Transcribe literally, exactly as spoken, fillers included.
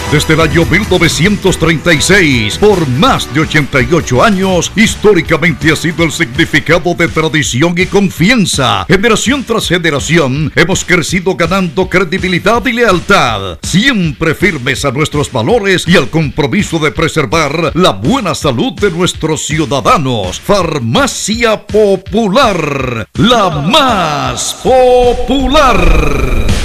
Desde el año mil novecientos treinta y seis, por más de ochenta y ocho años, históricamente ha sido el significado de tradición y confianza. Generación tras generación, hemos crecido ganando credibilidad y lealtad, siempre firmes a nuestros valores y al compromiso de preservar la buena salud de nuestros ciudadanos. Farmacia Popular, la más popular.